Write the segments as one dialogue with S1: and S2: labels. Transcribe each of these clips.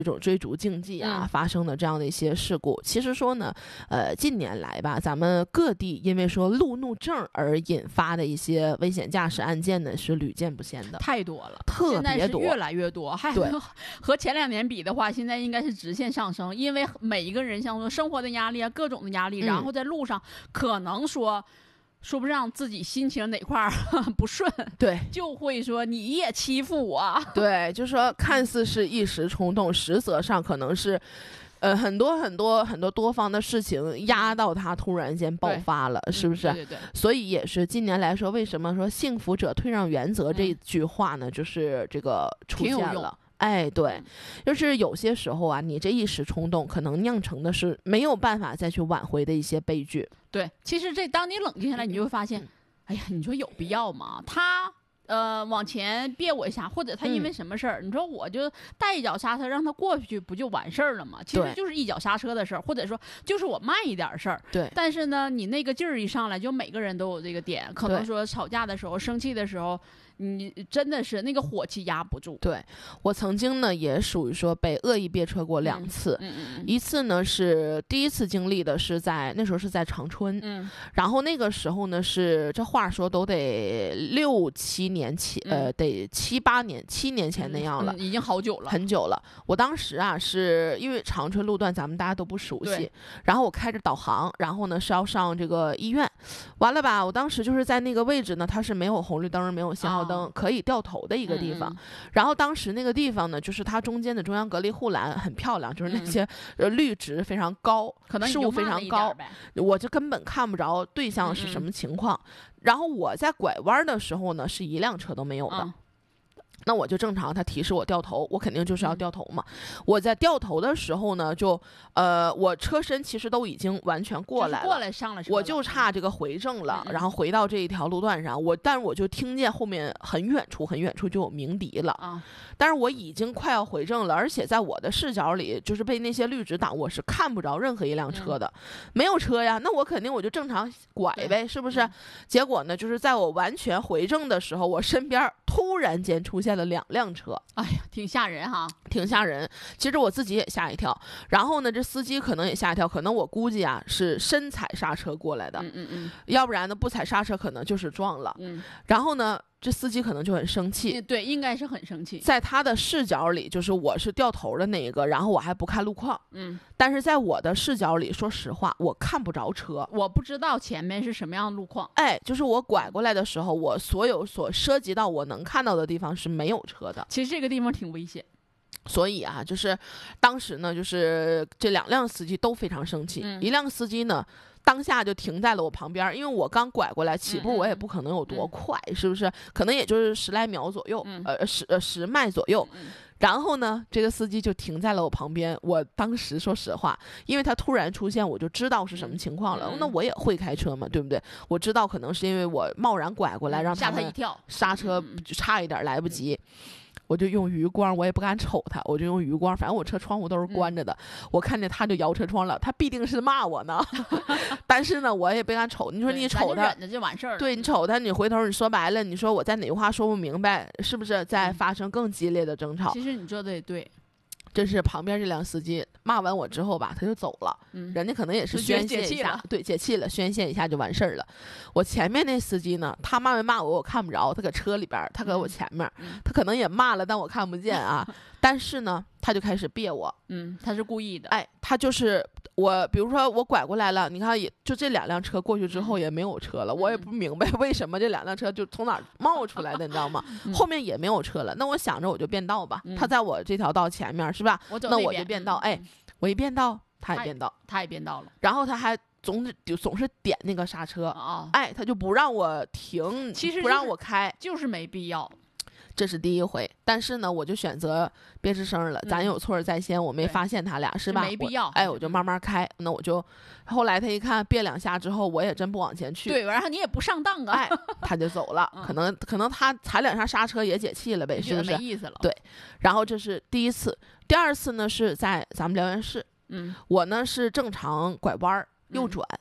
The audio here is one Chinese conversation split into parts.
S1: 这种追逐竞技啊发生的这样的一些事故。其实说呢，近年来吧，咱们各地因为说路怒症而引发的一些危险驾驶案件呢是屡见不鲜的，
S2: 太多了，
S1: 特别多，
S2: 现在是越来越多。还和前2年比的话，现在应该是直线上升，因为每一个人像说生活的压力啊，各种的压力，然后在路上可能说不上自己心情哪块不顺，
S1: 对，
S2: 就会说你也欺负我，
S1: 对，就是说看似是一时冲动，实则上可能是很多多方的事情压到他突然间爆发了，是不是？
S2: 对。
S1: 所以也是近年来说，为什么说幸福者退让原则这句话呢？就是这个出现了。哎，对，就是有些时候啊，你这一时冲动，可能酿成的是没有办法再去挽回的一些悲剧。
S2: 对，其实当你冷静下来，你就会发现，哎呀，你说有必要吗？他往前别我一下，或者他因为什么事儿，你说我就带一脚刹车让他过去，不就完事儿了吗？其实就是一脚刹车的事儿，或者说就是我慢一点事儿。
S1: 对。
S2: 但是呢，你那个劲儿一上来，就每个人都有这个点，可能说吵架的时候、生气的时候。你真的是那个火气压不住。
S1: 对，我曾经呢也属于说被恶意别车过2次，一次呢是第一次经历的是那时候是在长春，然后那个时候呢是这话说都得6、7年前，得7、8年7年前那样了，
S2: 已经好久了，
S1: 很久了。我当时啊是因为长春路段咱们大家都不熟悉，然后我开着导航，然后呢是要上这个医院，完了吧，我当时就是在那个位置呢，它是没有红绿灯，没有信号灯。可以掉头的一个地方，然后当时那个地方呢，就是它中间的中央隔离护栏很漂亮，就是那些绿植非常高，
S2: 可能
S1: 树非常高，我就根本看不着对象是什么情况。然后我在拐弯的时候呢，是一辆车都没有的。那我就正常，他提示我掉头，我肯定就是要掉头嘛。我在掉头的时候呢，我车身其实都已经完全过来了，
S2: 上了，
S1: 我就差这个回正了，然后回到这一条路段上，但是我就听见后面很远处就有鸣笛了但是我已经快要回正了，而且在我的视角里，就是被那些绿植挡，我是看不着任何一辆车的，没有车呀，那我肯定我就正常拐呗，是不是？结果呢，就是在我完全回正的时候，我身边突然间出现了2辆车，
S2: 哎呀，挺吓人哈，
S1: 挺吓人。其实我自己也吓一跳，然后呢，这司机可能也吓一跳，可能我估计啊是深踩刹车过来的，要不然呢不踩刹车可能就是撞了，然后呢。这司机可能就很生气，
S2: 对，应该是很生气。
S1: 在他的视角里，就是我是掉头的那一个，然后我还不看路况，但是在我的视角里，说实话，我看不着车，
S2: 我不知道前面是什么样的路况。
S1: 哎，就是我拐过来的时候，我所涉及到我能看到的地方是没有车的。
S2: 其实这个地方挺危险。
S1: 所以啊，就是当时呢，就是这2辆司机都非常生气，一辆司机呢。当下就停在了我旁边，因为我刚拐过来，起步我也不可能有多快，是不是？可能也就是10来秒左右，10迈左右。然后呢，这个司机就停在了我旁边。我当时说实话，因为他突然出现，我就知道是什么情况了。那我也会开车嘛，对不对？我知道可能是因为我贸然拐过来，让
S2: 吓他一跳，
S1: 刹车就差一点来不及。我就用余光，我也不敢瞅他，我就用余光，反正我车窗户都是关着的，我看见他就摇车窗了，他必定是骂我呢，但是呢，我也不敢瞅。你说你瞅他，
S2: 忍着就完事儿了。
S1: 对，你瞅他，你回头你说白了，你说我在哪句话说不明白，是不是在发生更激烈的争吵？
S2: 其实你说的也对。
S1: 这是旁边这辆司机骂完我之后吧，他就走了，人家可能也是宣泄一下，对，解气了，宣泄一下就完事儿了。我前面那司机呢，他骂没骂我看不着，他搁车里边，他搁我前面，他可能也骂了，但我看不见啊。但是呢，他就开始别我，
S2: 他是故意的，
S1: 哎，他就是我，比如说我拐过来了，你看也就这2辆车过去之后也没有车了，我也不明白为什么这2辆车就从哪儿冒出来的，你知道吗？后面也没有车了，那我想着我就变道吧，他在我这条道前面是吧？那我就变道，哎，我一变道，他也变道，
S2: 他也变道了，
S1: 然后他还总是点那个刹车，哎，他就不让我停，
S2: 其实
S1: 不让我开，
S2: 就是没必要。
S1: 这是第一回，但是呢，我就选择别吱声了，咱有错在先，我没发现他俩是吧？
S2: 没必要。
S1: 哎，我就慢慢开，那我就后来他一看别2下之后，我也真不往前去。
S2: 对，然后你也不上当啊，
S1: 哎，他就走了，可能他踩2下刹车也解气了呗，是不是？
S2: 没意思了。
S1: 对，然后这是第一次，第2次呢是在咱们辽源市，我呢是正常拐弯右转。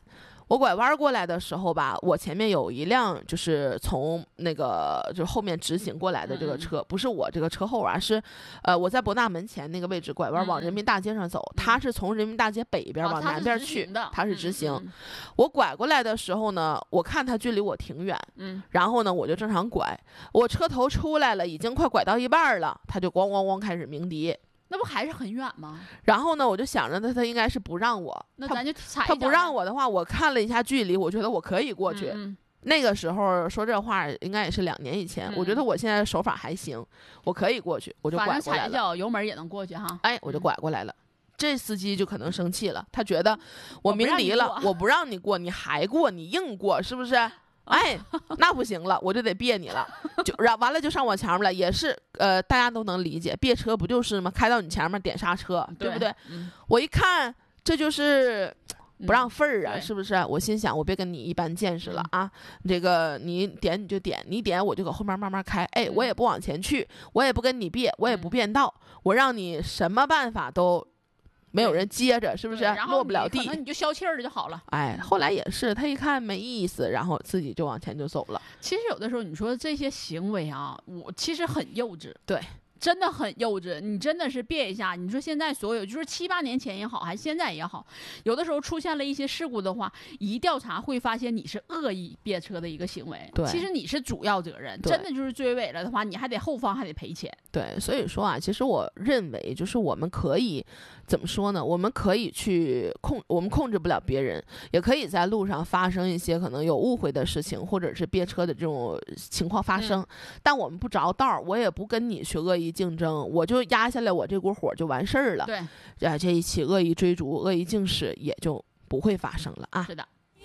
S1: 我拐弯过来的时候吧，我前面有一辆就是从那个就后面直行过来的这个车，不是我这个车后啊，是我在博大门前那个位置拐弯往人民大街上走，他是从人民大街北边往南边去，他是直行。我拐过来的时候呢，我看他距离我挺远，然后呢我就正常拐，我车头出来了，已经快拐到一半了，他就咣咣咣开始鸣笛。
S2: 那不还是很远吗？
S1: 然后呢，我就想着他应该是不让我，
S2: 那咱就踩一脚。
S1: 他不让我的话，我看了一下距离，我觉得我可以过去。那个时候说这话应该也是2年以前，我觉得我现在手法还行，我可以过去，我就拐过来了。
S2: 反正踩一脚油门也能过去哈。
S1: 哎，我就拐过来了。这司机就可能生气了，他觉得我鸣笛了，我不让你过，你还过，你硬过，是不是？哎，那不行了，我就得别你了，完了就上我前面了，也是大家都能理解，别车不就是吗？开到你前面点刹车，对不对？我一看这就是不让份儿啊，是不是？我心想，我别跟你一般见识了啊，这个你点你就点，你点我就搁后面慢慢开，哎，我也不往前去，我也不跟你别，我也不变道，我让你什么办法都没有人接着，是不是落不了地？
S2: 可能你就消气儿就好了。
S1: 哎，后来也是，他一看没意思，然后自己就往前就走了。
S2: 其实有的时候你说这些行为啊，我其实很幼稚，
S1: 对，
S2: 真的很幼稚。你真的是别一下，你说现在所有就是7、8年前也好，还是现在也好，有的时候出现了一些事故的话，一调查会发现你是恶意别车的一个行为。
S1: 对，
S2: 其实你是主要责任，真的就是追尾了的话，你还得后方还得赔钱。
S1: 对，所以说啊，其实我认为就是我们可以怎么说呢？我们可以去我们控制不了别人，也可以在路上发生一些可能有误会的事情，或者是别车的这种情况发生，但我们不着道，我也不跟你去恶意竞争，我就压下来我这股火就完事儿了。
S2: 对，
S1: 这一起恶意追逐、恶意竞驶也就不会发生了啊。
S2: 是的。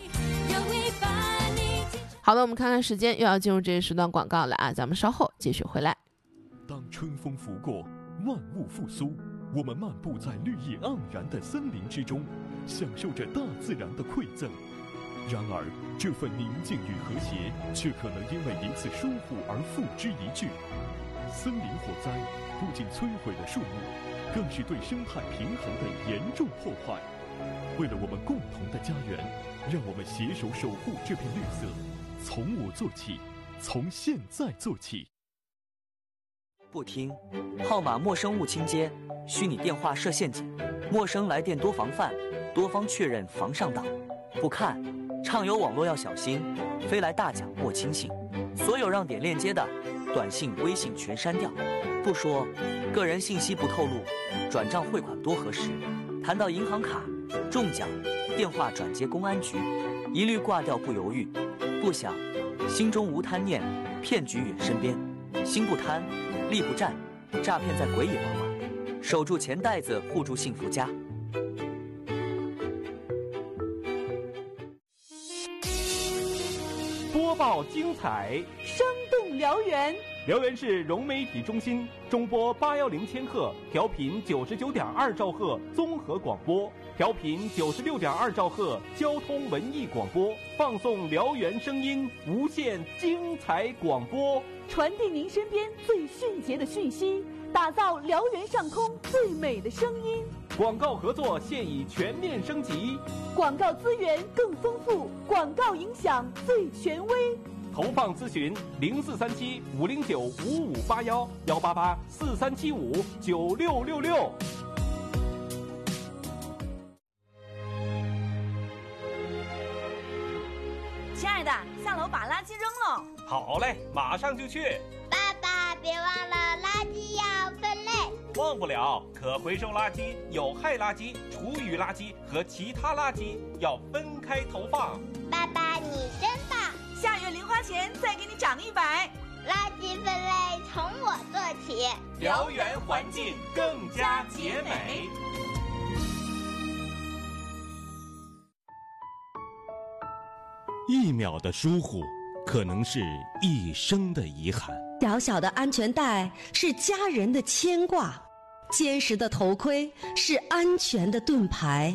S1: 好的，我们看看时间，又要进入这一时段广告了啊，咱们稍后继续回来。
S3: 当春风拂过，万物复苏，我们漫步在绿意盎然的森林之中，享受着大自然的馈赠。然而，这份宁静与和谐，却可能因为一次疏忽而付之一炬。森林火灾不仅摧毁了树木，更是对生态平衡的严重破坏。为了我们共同的家园，让我们携手守护这片绿色，从我做起，从现在做起。
S4: 不听，号码陌生勿倾接，虚拟电话设陷阱，陌生来电多防范，多方确认防上当。不看，畅游网络要小心，飞来大奖莫轻信。所有让点链接的，短信、微信全删掉。不说，个人信息不透露，转账汇款多核实。谈到银行卡、中奖，电话转接公安局，一律挂掉不犹豫。不想，心中无贪念，骗局远身边。心不贪，力不战，诈骗在鬼也往往。守住钱袋子，护住幸福家。
S5: 播报精彩，
S6: 生动辽源。
S5: 辽源市融媒体中心中波810千赫，调频99.2兆赫综合广播，调频96.2兆赫交通文艺广播，放送辽源声音，无限精彩广播，
S6: 传递您身边最迅捷的讯息，打造辽源上空最美的声音。
S5: 广告合作现已全面升级，
S6: 广告资源更丰富，广告影响最权威。
S5: 投放咨询0437-509-5581，188-4375-9666。
S7: 亲爱的，下楼把垃圾扔了。
S5: 好嘞，马上就去。
S8: 爸爸，别忘了垃圾要分类。
S5: 忘不了，可回收垃圾、有害垃圾、厨余垃圾和其他垃圾要分开投放。
S8: 爸爸，你真棒！
S7: 下月零花钱再给你涨100。
S8: 垃圾分类从我做起，
S5: 辽源环境更加洁美。
S9: 1秒的疏忽，可能是一生的遗憾。
S10: 小小的安全带是家人的牵挂，坚实的头盔是安全的盾牌。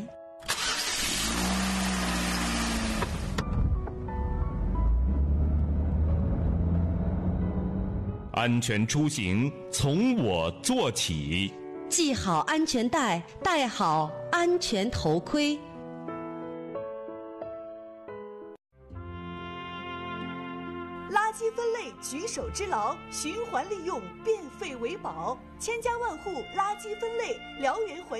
S9: 安全出行从我做起，
S10: 系好安全带，戴好安全头盔。
S6: 举手之劳，循环利用，变废为宝，千家万户垃圾分类，辽源环